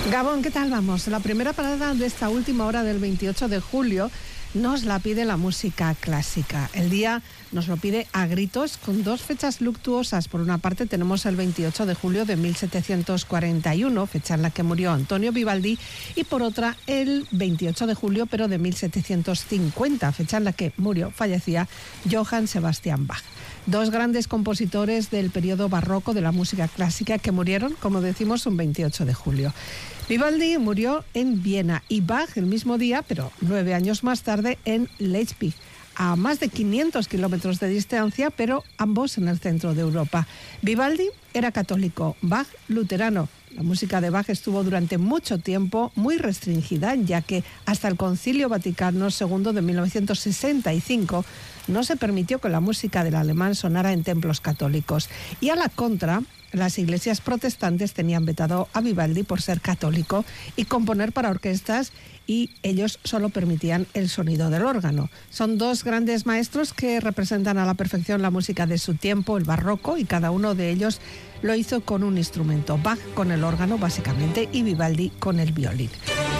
Gabón, ¿qué tal vamos? La primera parada de esta última hora del 28 de julio nos la pide la música clásica. El día nos lo pide a gritos con dos fechas luctuosas. Por una parte tenemos el 28 de julio de 1741, fecha en la que murió Antonio Vivaldi, y por otra el 28 de julio pero de 1750, fecha en la que fallecía Johann Sebastian Bach. Dos grandes compositores del periodo barroco de la música clásica que murieron, como decimos, un 28 de julio. Vivaldi murió en Viena y Bach el mismo día, pero 9 años más tarde, en Leipzig, a más de 500 kilómetros de distancia, pero ambos en el centro de Europa. Vivaldi era católico, Bach luterano. La música de Bach estuvo durante mucho tiempo muy restringida, ya que hasta el Concilio Vaticano II de 1965 no se permitió que la música del alemán sonara en templos católicos. Y a la contra, las iglesias protestantes tenían vetado a Vivaldi por ser católico y componer para orquestas, y ellos solo permitían el sonido del órgano. Son dos grandes maestros que representan a la perfección la música de su tiempo, el barroco, y cada uno de ellos lo hizo con un instrumento. Bach con el órgano, básicamente, y Vivaldi con el violín.